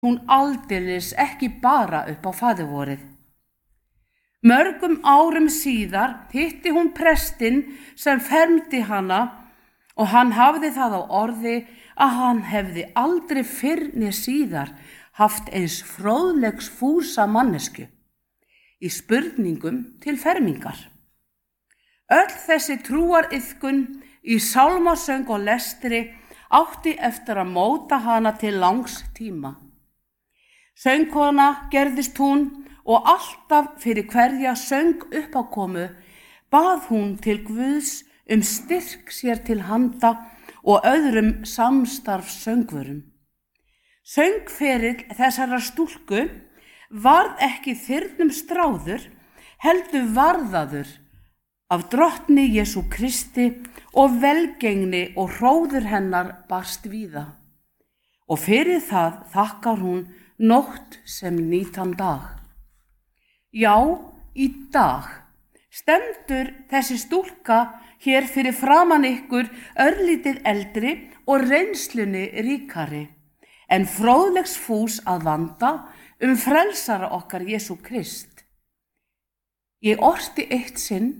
hún aldeilis ekki bara upp á faðirvorið. Mörgum árum síðar hitti hún prestinn sem fermdi hana og hann hafði það á orði að hann hefði aldrei fyrr né síðar haft eins fróðlegs fúsa mannesku í spurningum til fermingar. Öll þessi trúariðkun í sálmasöng og lestri átti eftir að móta hana til langs tíma. Söngkona gerðist hún og alltaf fyrir hverja söng uppákomu bað hún til Guðs styrk sér til handa og öðrum samstarfssöngvurum. Söngferill þessarar stúlku varð ekki þyrnum stráður, heldur varðaður af drottni Jesú Kristi og velgengni og hróður hennar barst víða. Og fyrir það þakkar hún nótt sem nýtan dag. Já, í dag stendur þessi stúlka hér fyrir framan ykkur örlítið eldri og reynslunni ríkari, en fróðlegs fús að vanda frelsara okkar Jesú Krist. Ég orti eitt sinn: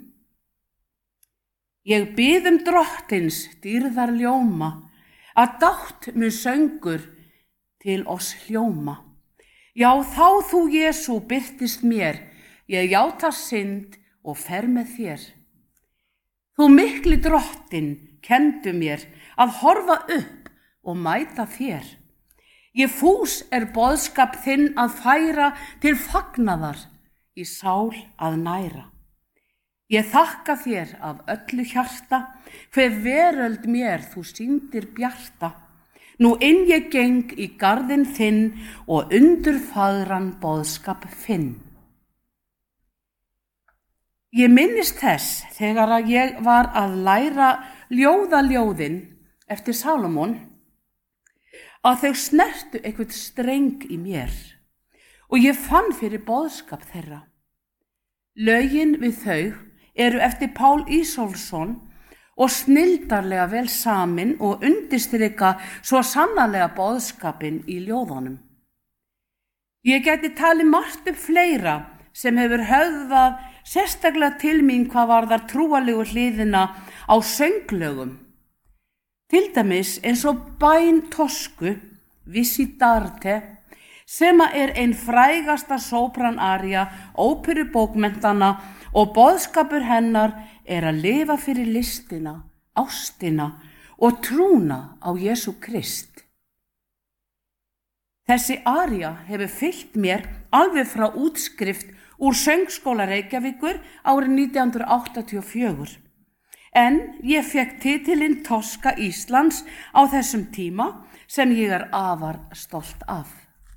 ég bið drottins dýrðar ljóma, að dátt mun söngur til oss hljóma. Já, þá þú Jesú birtist mér, ég játa synd og fer með þér. Þú mikli drottin kenndu mér að horfa upp og mæta þér. Ég fús boðskap þinn að færa til fagnaðar, í sál að næra. Ég þakka þér af öllu hjarta, hver veröld mér þú sýndir bjarta. Nú inn ég geng í garðinn þinn og undurfagran boðskap finn. Ég minnist þess þegar að ég var að læra ljóðaljóðin eftir Salómon að þau snertu eitthvað streng í mér og ég fann fyrir boðskap þeirra. Lögin við þau eru eftir Pál Ísólfsson og snildarlega vel samin og undirstrika svo sannarlega boðskapin í ljóðunum. Ég gæti talið margt upp fleira sem hefur höfðað sérstaklega til mín hvað varðar trúarlegu hliðina á sönglögum. Til dæmis eins og bæn Tosku, Visitarte, sem ein frægasta sópranaría óperubókmenntana og boðskapur hennar að lifa fyrir listina, ástina og trúna á Jesú Krist. Þessi aría hefur fylgt mér alveg frá útskrift úr Söngskóla Reykjavíkur árið 1984. En ég fékk titilinn Toska Íslands á þessum tíma sem ég afar stolt af.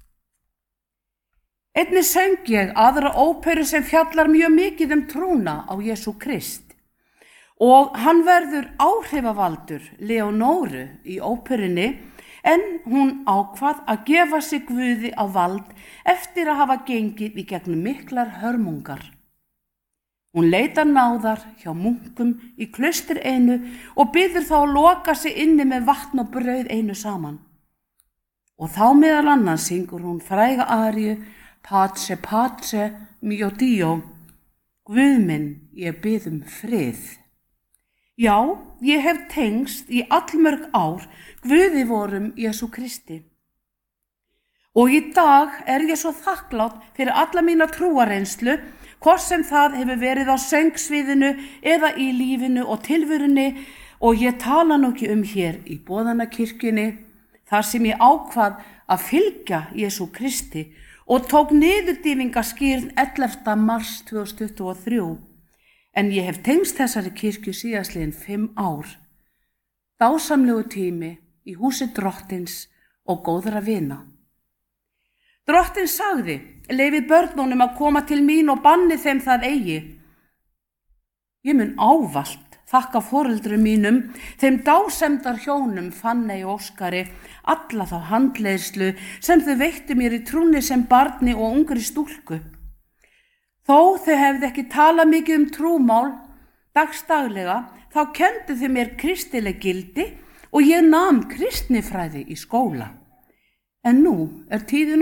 Einnig söng ég aðra óperu sem fjallar mjög mikið trúna á Jesú Krist og hann verður áhrifavaldur Leonóru í óperunni en hún ákvað að gefa sig Guði á vald eftir að hafa gengið í gegnum miklar hörmungar. Hún leitar náðar hjá munkum í klaustri einu og biður þá að loka sig inni með vatn og brauð einu saman. Og þá meðal annars syngur hún fræga aríu Pace, pace, mio Dio, Guð minn, ég bið frið. Já, ég hef tengst í allmörg ár Guði vorum Jesú Kristi. Og í dag ég svo þakklát fyrir alla mína trúarreynslu, hvort sem það hefur verið á söngsviðinu eða í lífinu og tilverunni, og ég tala nú ekki hér í Boðanakirkjunni, þar sem ég ákvað að fylgja Jesú Kristi og tók niðurdýfingaskírn 11. mars 2023, en ég hef tengst þessari kirkju síðastliðin 5 ár. Dásamlegu tími í húsi drottins og góðra vina. Drottinn sagði: leyfið börnunum að koma til mín og banni þeim það eigi. Ég mun ávallt þakka foreldrum mínum, þeim dásemdar hjónum Fanney og Óskari, alla þá handleiðslu sem þau veittu mér í trúnni sem barni og ungri stúlku. Þó þau hefðu ekki talað mikið trúmál dagsdaglega, þá kenndu þau mér kristileg gildi og ég nam kristnifræði í skóla. En nú tíðin